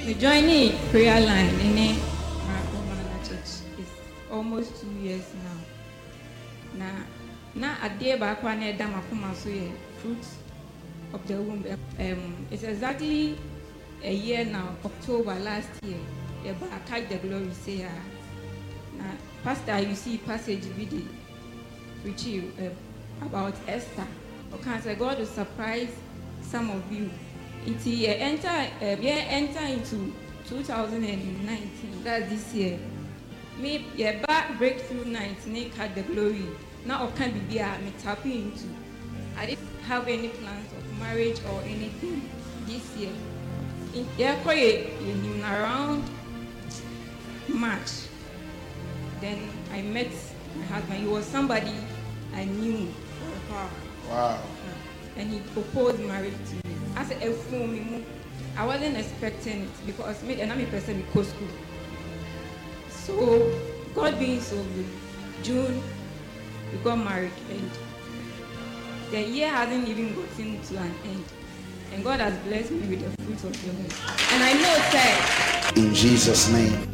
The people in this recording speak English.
The joining prayer line in a church is almost 2 years now. Now a day back when I done my fruit of the womb. It's exactly a year now, October last year. I catch the glory say now, Pastor, you see passage video which you about Esther. Okay, God will surprise some of you. Enter into 2019. That's this year. Me back breakthrough 19 had the glory. Now I can't be there. Me tapping into. I didn't have any plans of marriage or anything this year. In around March, then I met my husband. He was somebody I knew for a while. Wow. And he proposed marriage to me. I said, I wasn't expecting it because I'm a person in school. So, God being so good, June, we got married, and the year hasn't even gotten to an end. And God has blessed me with the fruit of the womb. And I know, sir. In Jesus' name.